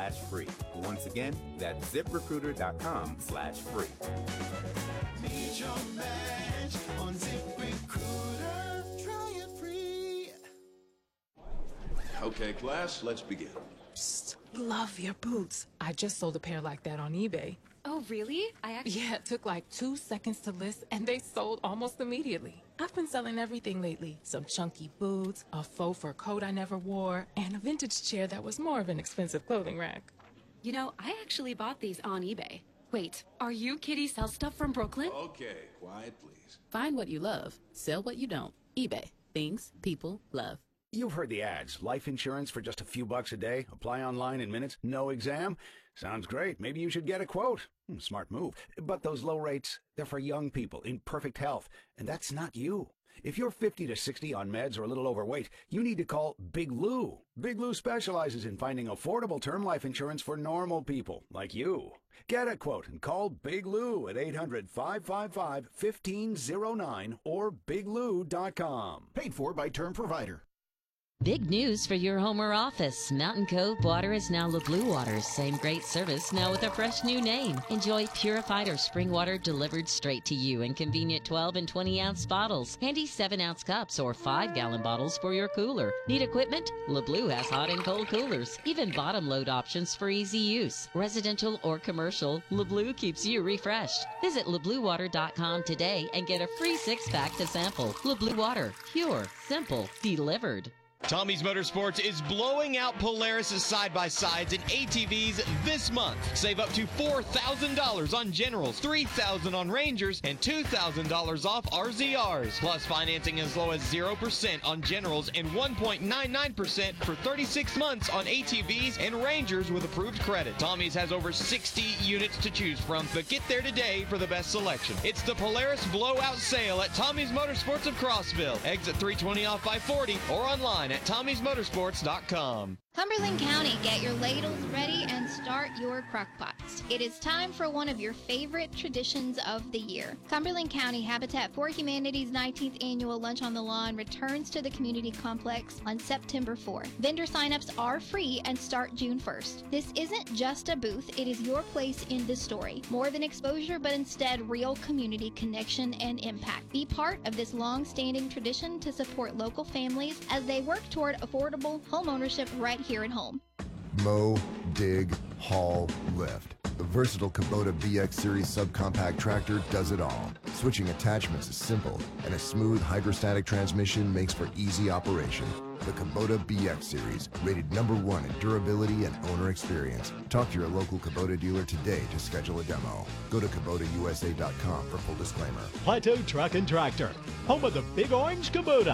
ZipRecruiter.com/free. Once again, that's ZipRecruiter.com/free. Need your match on ZipRecruiter. Try it free. Okay, class, let's begin. Psst, love your boots. I just sold a pair like that on eBay. Oh, really? Yeah, it took like 2 seconds to list, and they sold almost immediately. I've been selling everything lately. Some chunky boots, a faux fur coat I never wore, and a vintage chair that was more of an expensive clothing rack. You know, I actually bought these on eBay. Wait, are you Kitty Sell Stuff from Brooklyn? Okay, quiet, please. Find what you love. Sell what you don't. eBay. Things people love. You've heard the ads. Life insurance for just a few bucks a day. Apply online in minutes. No exam. Sounds great. Maybe you should get a quote. Smart move. But those low rates, they're for young people in perfect health. And that's not you. If you're 50 to 60 on meds or a little overweight, you need to call Big Lou. Big Lou specializes in finding affordable term life insurance for normal people like you. Get a quote and call Big Lou at 800-555-1509 or biglou.com. Paid for by Term Provider. Big news for your home or office. Mountain Cove Water is now LeBlue Water. Same great service, now with a fresh new name. Enjoy purified or spring water delivered straight to you in convenient 12 and 20-ounce bottles. Handy 7-ounce cups or 5-gallon bottles for your cooler. Need equipment? LeBlue has hot and cold coolers. Even bottom load options for easy use. Residential or commercial, LeBlue keeps you refreshed. Visit LeBlueWater.com today and get a free 6-pack to sample. LeBlue Water. Pure. Simple. Delivered. Tommy's Motorsports is blowing out Polaris side-by-sides and ATVs this month. Save up to $4,000 on Generals, $3,000 on Rangers, and $2,000 off RZRs. Plus financing as low as 0% on Generals and 1.99% for 36 months on ATVs and Rangers with approved credit. Tommy's has over 60 units to choose from, but get there today for the best selection. It's the Polaris Blowout Sale at Tommy's Motorsports of Crossville. Exit 320 off 540 or online at Tommy'sMotorsports.com. Cumberland County, get your ladles ready and start your crock pots. It is time for one of your favorite traditions of the year. Cumberland County Habitat for Humanity's 19th annual Lunch on the Lawn returns to the community complex on September 4th. Vendor signups are free and start June 1st. This isn't just a booth, it is your place in the story. More than exposure, but instead real community connection and impact. Be part of this long-standing tradition to support local families as they work toward affordable homeownership right here at home. Mow, dig, haul, lift. The versatile Kubota BX Series subcompact tractor does it all. Switching attachments is simple, and a smooth hydrostatic transmission makes for easy operation. The Kubota BX Series, rated #1 in durability and owner experience. Talk to your local Kubota dealer today to schedule a demo. Go to KubotaUSA.com for full disclaimer. Plateau Truck and Tractor, home of the Big Orange Kubota,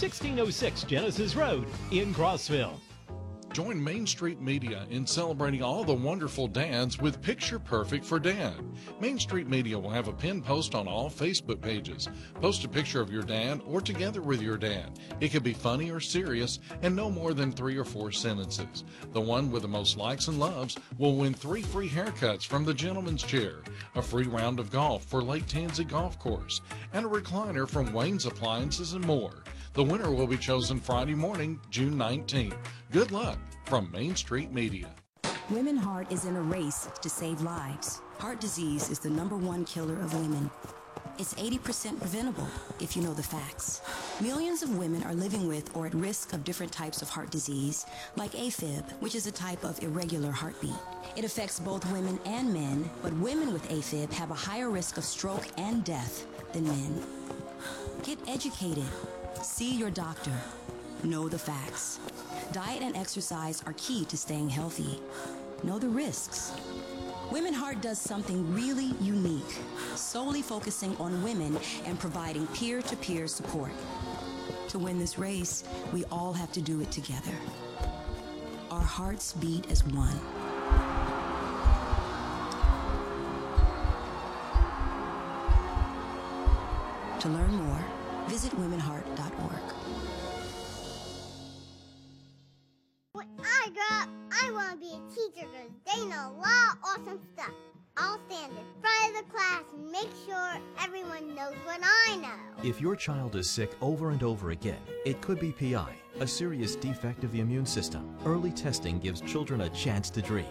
1606 Genesis Road in Crossville. Join Main Street Media in celebrating all the wonderful dads with Picture Perfect for Dad. Main Street Media will have a pinned post on all Facebook pages. Post a picture of your dad or together with your dad. It could be funny or serious and no more than 3 or 4 sentences. The one with the most likes and loves will win 3 free haircuts from the Gentleman's Chair, a free round of golf for Lake Tansy Golf Course, and a recliner from Wayne's Appliances and more. The winner will be chosen Friday morning, June 19th. Good luck from Main Street Media. Women Heart is in a race to save lives. Heart disease is the #1 killer of women. It's 80% preventable if you know the facts. Millions of women are living with or at risk of different types of heart disease, like AFib, which is a type of irregular heartbeat. It affects both women and men, but women with AFib have a higher risk of stroke and death than men. Get educated. See your doctor. Know the facts. Diet and exercise are key to staying healthy. Know the risks. Women Heart does something really unique, solely focusing on women and providing peer-to-peer support. To win this race, we all have to do it together. Our hearts beat as one. To learn more, visit womenheart.org. When I grow up, I want to be a teacher because they know a lot of awesome stuff. I'll stand in front of the class and make sure everyone knows what I know. If your child is sick over and over again, it could be PI, a serious defect of the immune system. Early testing gives children a chance to dream.